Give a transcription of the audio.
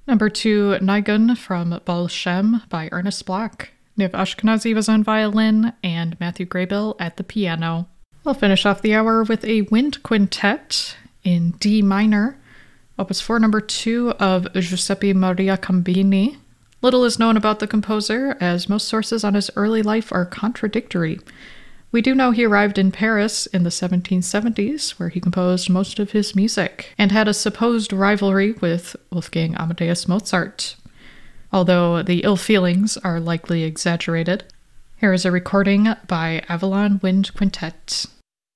Number 2, Naigun from Baal Shem by Ernest Bloch. Niv Ashkenazi was on violin and Matthew Graybill at the piano. We'll finish off the hour with a wind quintet in D minor, Opus 4, number 2 of Giuseppe Maria Cambini. Little is known about the composer, as most sources on his early life are contradictory. We do know he arrived in Paris in the 1770s, where he composed most of his music, and had a supposed rivalry with Wolfgang Amadeus Mozart, although the ill feelings are likely exaggerated. Here is a recording by Avalon Wind Quintet.